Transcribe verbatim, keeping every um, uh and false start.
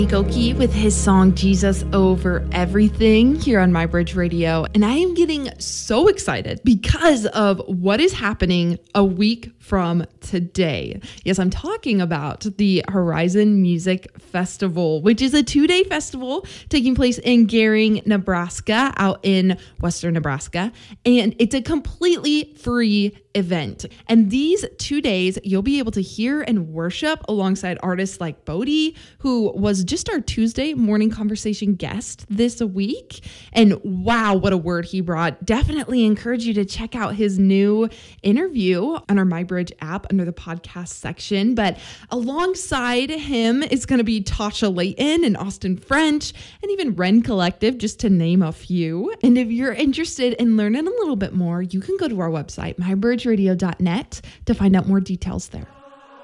Goki with his song Jesus Over Everything here on My Bridge Radio. And I am getting so excited because of what is happening a week from today. Yes, I'm talking about the Horizon Music Festival, which is a two-day festival taking place in Gering, Nebraska, out in western Nebraska. And it's a completely free event. And these two days, you'll be able to hear and worship alongside artists like Bodhi, who was just our Tuesday morning conversation guest this week. And wow, what a word he brought. Definitely encourage you to check out his new interview on our MyBridge app under the podcast section. But alongside him is going to be Tasha Layton and Austin French and even Wren Collective, just to name a few. And if you're interested in learning a little bit more, you can go to our website, my bridge radio dot net, to find out more details there.